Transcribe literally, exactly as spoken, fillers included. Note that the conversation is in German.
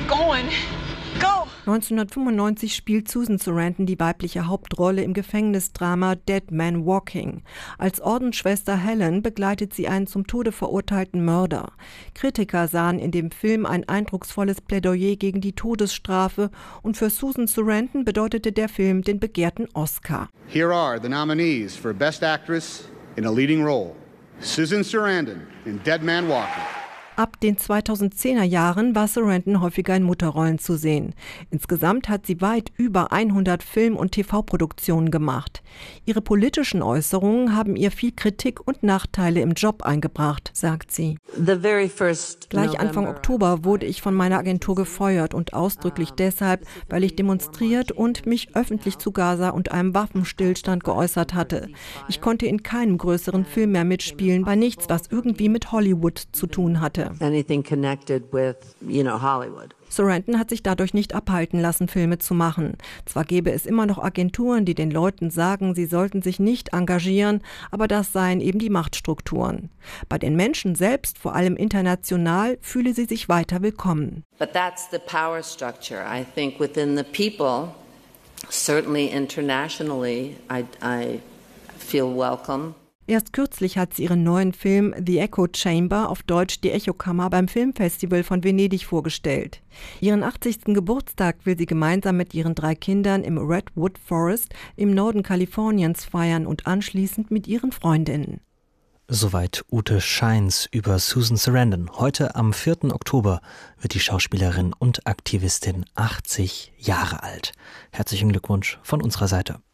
going. Go! neunzehnhundertfünfundneunzig spielt Susan Sarandon die weibliche Hauptrolle im Gefängnisdrama Dead Man Walking. Als Ordensschwester Helen begleitet sie einen zum Tode verurteilten Mörder. Kritiker sahen in dem Film ein eindrucksvolles Plädoyer gegen die Todesstrafe und für Susan Sarandon bedeutete der Film den begehrten Oscar. Here are the nominees for Best Actress in a Leading Role. Susan Sarandon in Dead Man Walking. Ab den zweitausendzehner Jahren war Sarandon häufiger in Mutterrollen zu sehen. Insgesamt hat sie weit über hundert Film- und T V-Produktionen gemacht. Ihre politischen Äußerungen haben ihr viel Kritik und Nachteile im Job eingebracht, sagt sie. Gleich Anfang Oktober wurde ich von meiner Agentur gefeuert und ausdrücklich deshalb, weil ich demonstriert und mich öffentlich zu Gaza und einem Waffenstillstand geäußert hatte. Ich konnte in keinem größeren Film mehr mitspielen, bei nichts, was irgendwie mit Hollywood zu tun hatte. Anything connected with, you know, Hollywood. Sarandon hat sich dadurch nicht abhalten lassen, Filme zu machen. Zwar gäbe es immer noch Agenturen, die den Leuten sagen, sie sollten sich nicht engagieren, aber das seien eben die Machtstrukturen. Bei den Menschen selbst, vor allem international, fühle sie sich weiter willkommen. But that's the power structure. I think within the people, certainly internationally, I, I feel welcome. Erst kürzlich hat sie ihren neuen Film The Echo Chamber, auf Deutsch Die Echokammer, beim Filmfestival von Venedig vorgestellt. Ihren achtzigsten Geburtstag will sie gemeinsam mit ihren drei Kindern im Redwood Forest im Norden Kaliforniens feiern und anschließend mit ihren Freundinnen. Soweit Ute Scheins über Susan Sarandon. Heute am vierten Oktober wird die Schauspielerin und Aktivistin achtzig Jahre alt. Herzlichen Glückwunsch von unserer Seite.